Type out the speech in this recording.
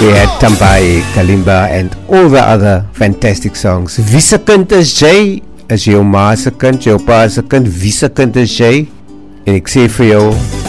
We had Tambai, Kalimba and all the other fantastic songs. Wie se kind is jy? Is jou ma se kind, jou pa se kind? Wie se kind is jy? En ek sê vir jou,